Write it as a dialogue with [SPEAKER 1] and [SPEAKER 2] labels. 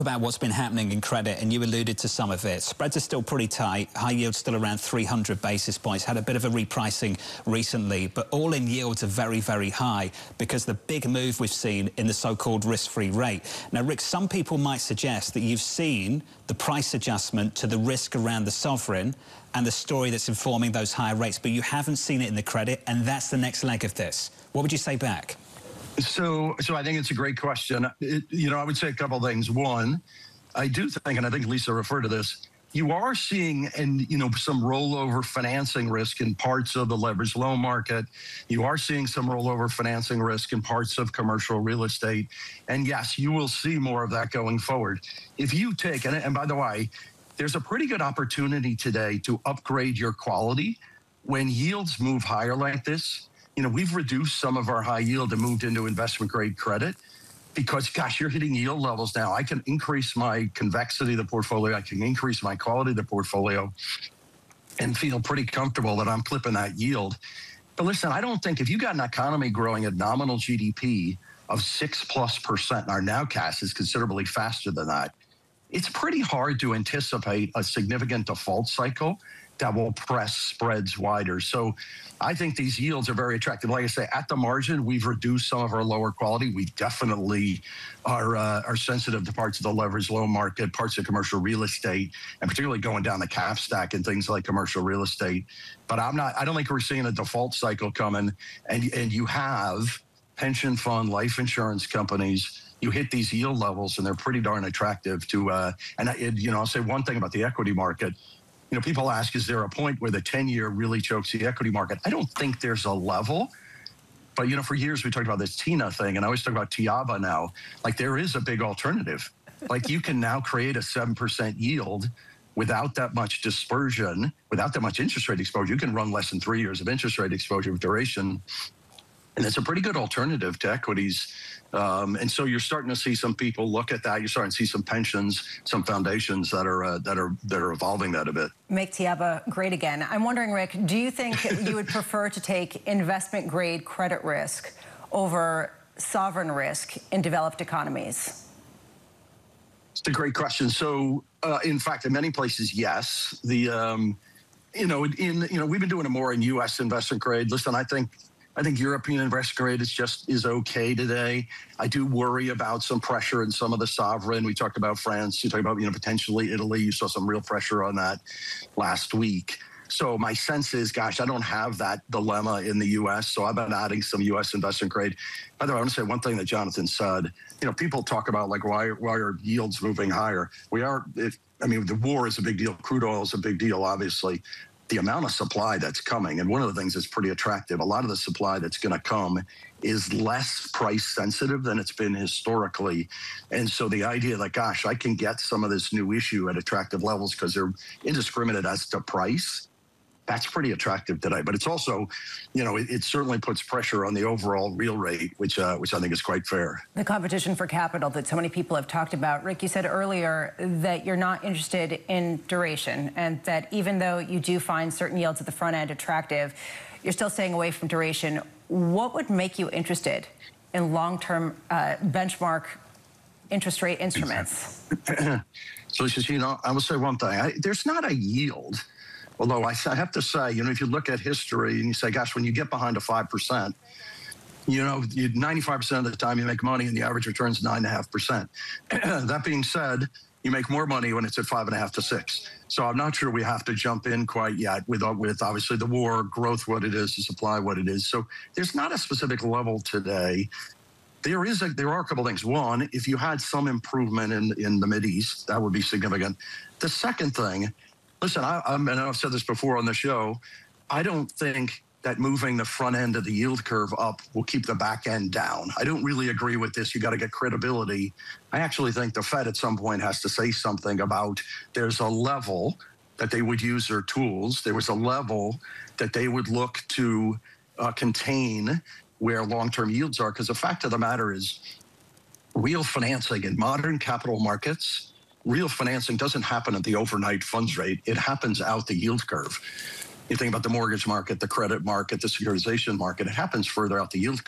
[SPEAKER 1] About what's been happening in credit, and you alluded to some of it. Spreads are still pretty tight. High yields still around 300 basis points. Had a bit of a repricing recently, but all-in yields are very, very high because the big move we've seen in the so-called risk-free rate. Now, Rick, some people might suggest that you've seen the price adjustment to the risk around the sovereign and the story that's informing those higher rates, but you haven't seen it in the credit, and that's the next leg of this. What would you say back?
[SPEAKER 2] So I think it's a great question. I would say a couple of things. One, I do think, and I think Lisa referred to this, you are seeing some rollover financing risk in parts of the leveraged loan market. You are seeing some rollover financing risk in parts of commercial real estate. And yes, you will see more of that going forward. If you take, and by the way, there's a pretty good opportunity today to upgrade your quality when yields move higher like this. We've reduced some of our high yield and moved into investment grade credit because, gosh, you're hitting yield levels now. I can increase my convexity of the portfolio. I can increase my quality of the portfolio and feel pretty comfortable that I'm clipping that yield. But listen, I don't think if you got an economy growing at nominal GDP of 6+%, and our nowcast is considerably faster than that, it's pretty hard to anticipate a significant default cycle that will press spreads wider. So I think these yields are very attractive. Like I say, at the margin, we've reduced some of our lower quality. We definitely are sensitive to parts of the leveraged loan market, parts of commercial real estate, and particularly going down the cap stack and things like commercial real estate. But I don't think we're seeing a default cycle coming. And you have pension fund, life insurance companies, you hit these yield levels and they're pretty darn attractive to, I'll say one thing about the equity market. People ask, is there a point where the 10-year really chokes the equity market? I don't think there's a level. But, for years we talked about this TINA thing, and I always talk about TIABA now. Like, there is a big alternative. Like, you can now create a 7% yield without that much dispersion, without that much interest rate exposure. You can run less than 3 years of interest rate exposure with duration. And it's a pretty good alternative to equities. And so you're starting to see some people look at that. You're starting to see some pensions, some foundations that are evolving that a bit.
[SPEAKER 3] Make TIABA great again. I'm wondering, Rick, do you think you would prefer to take investment grade credit risk over sovereign risk in developed economies?
[SPEAKER 2] It's a great question. So, in fact, in many places, yes. We've been doing it more in U.S. investment grade. Listen, I think European investment grade is okay today. I do worry about some pressure in some of the sovereign. We talked about France. You talked about potentially Italy. You saw some real pressure on that last week. So my sense is, gosh, I don't have that dilemma in the U.S. So I've been adding some U.S. investment grade. By the way, I want to say one thing that Jonathan said. People talk about like why are yields moving higher? The war is a big deal. Crude oil is a big deal, obviously. The amount of supply that's coming, and one of the things that's pretty attractive, a lot of the supply that's going to come is less price sensitive than it's been historically. And so the idea that, gosh, I can get some of this new issue at attractive levels because they're indiscriminate as to price, that's pretty attractive today. But it's also, it certainly puts pressure on the overall real rate, which I think is quite fair.
[SPEAKER 3] The competition for capital that so many people have talked about. Rick, you said earlier that you're not interested in duration, and that even though you do find certain yields at the front end attractive, you're still staying away from duration. What would make you interested in long-term benchmark interest rate instruments?
[SPEAKER 2] So, I will say one thing. There's not a yield. Although I have to say, if you look at history and you say, gosh, when you get behind a 5%, 95% of the time you make money and the average return's 9.5%. That being said, you make more money when it's at 5.5 to 6. So I'm not sure we have to jump in quite yet with obviously the war, growth, what it is, the supply, what it is. So there's not a specific level today. There are a couple things. One, if you had some improvement in the Mideast, that would be significant. The second thing, listen, I've said this before on the show, I don't think that moving the front end of the yield curve up will keep the back end down. I don't really agree with this. You got to get credibility. I actually think the Fed at some point has to say something about there's a level that they would use their tools. There was a level that they would look to contain where long-term yields are. Because the fact of the matter is real financing in modern capital markets, real financing doesn't happen at the overnight funds rate. It happens out the yield curve. You think about the mortgage market, the credit market, the securitization market, it happens further out the yield curve.